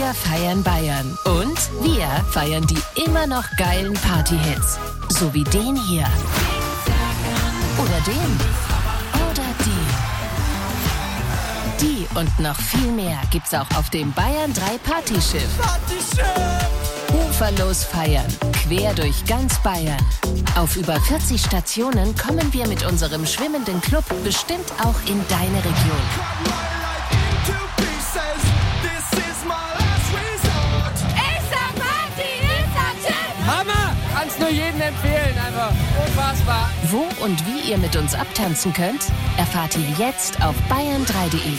Wir feiern Bayern. Und wir feiern die immer noch geilen Party-Hits. So wie den hier. Oder den. Oder den. Die und noch viel mehr gibt's auch auf dem Bayern 3 Partyschiff. Uferlos feiern, quer durch ganz Bayern. Auf über 40 Stationen kommen wir mit unserem schwimmenden Club bestimmt auch in deine Region. Hammer! Kannst nur jedem empfehlen, einfach unfassbar. Wo und wie ihr mit uns abtanzen könnt, erfahrt ihr jetzt auf bayern3.de.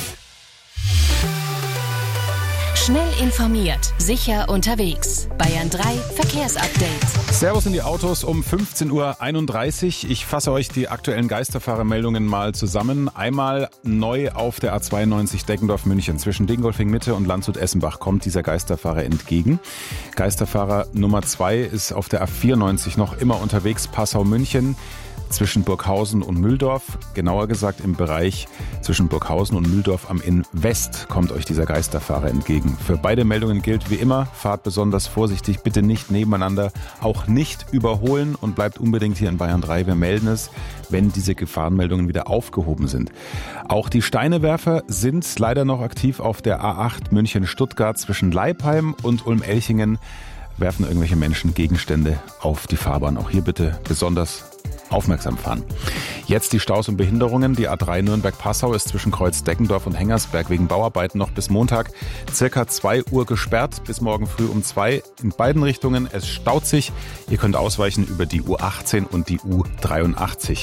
Schnell informiert, sicher unterwegs. Bayern 3 Verkehrsupdate. Servus in die Autos um 15.31 Uhr. Ich fasse euch die aktuellen Geisterfahrermeldungen mal zusammen. Einmal neu auf der A92 Deggendorf-München. Zwischen Dingolfing-Mitte und Landshut-Essenbach kommt dieser Geisterfahrer entgegen. Geisterfahrer Nummer 2 ist auf der A94 noch immer unterwegs, Passau-München. Zwischen Burghausen und Mühldorf, genauer gesagt im Bereich zwischen Burghausen und Mühldorf am Inn West kommt euch dieser Geisterfahrer entgegen. Für beide Meldungen gilt wie immer, fahrt besonders vorsichtig, bitte nicht nebeneinander, auch nicht überholen und bleibt unbedingt hier in Bayern 3. Wir melden es, wenn diese Gefahrenmeldungen wieder aufgehoben sind. Auch die Steinewerfer sind leider noch aktiv auf der A8 München-Stuttgart zwischen Leipheim und Ulm-Elchingen. Werfen irgendwelche Menschen Gegenstände auf die Fahrbahn. Auch hier bitte besonders aufmerksam fahren. Jetzt die Staus und Behinderungen. Die A3 Nürnberg-Passau ist zwischen Kreuz Deggendorf und Hengersberg wegen Bauarbeiten noch bis Montag circa 2 Uhr gesperrt, bis morgen früh um 2 in beiden Richtungen. Es staut sich. Ihr könnt ausweichen über die U18 und die U83.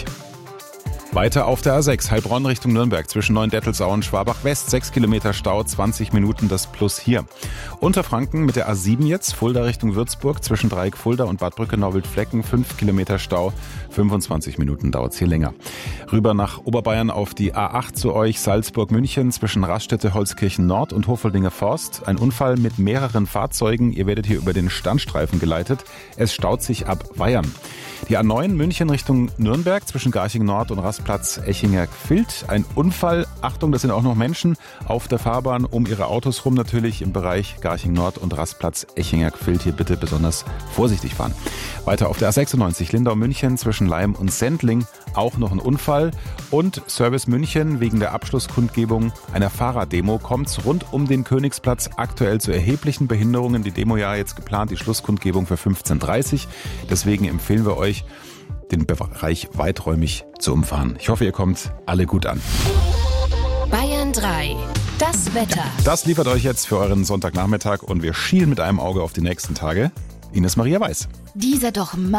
Weiter auf der A6, Heilbronn Richtung Nürnberg, zwischen Neuendettelsau und Schwabach West, 6 Kilometer Stau, 20 Minuten das Plus hier. Unterfranken mit der A7 jetzt, Fulda Richtung Würzburg, zwischen Dreieck Fulda und Bad Brückenau-Wildflecken, 5 Kilometer Stau, 25 Minuten dauert's hier länger. Rüber nach Oberbayern auf die A8 zu euch, Salzburg-München, zwischen Raststätte Holzkirchen Nord und Hofoldinger Forst. Ein Unfall mit mehreren Fahrzeugen, ihr werdet hier über den Standstreifen geleitet. Es staut sich ab Weyern. Die A9 München Richtung Nürnberg zwischen Garching Nord und Rastplatz Echinger-Gfild. Ein Unfall, Achtung, das sind auch noch Menschen auf der Fahrbahn um ihre Autos rum, natürlich im Bereich Garching Nord und Rastplatz Echinger-Gfild. Hier bitte besonders vorsichtig fahren. Weiter auf der A96 Lindau München zwischen Leim und Sendling auch noch ein Unfall. Und Service München wegen der Abschlusskundgebung einer Fahrraddemo kommt's rund um den Königsplatz aktuell zu erheblichen Behinderungen. Die Demo ja jetzt geplant, die Schlusskundgebung für 15.30 Uhr. Deswegen empfehlen wir euch, den Bereich weiträumig zu umfahren. Ich hoffe, ihr kommt alle gut an. Bayern 3, das Wetter. Das liefert euch jetzt für euren Sonntagnachmittag und wir schielen mit einem Auge auf die nächsten Tage. Ines Maria Weiß. Dieser doch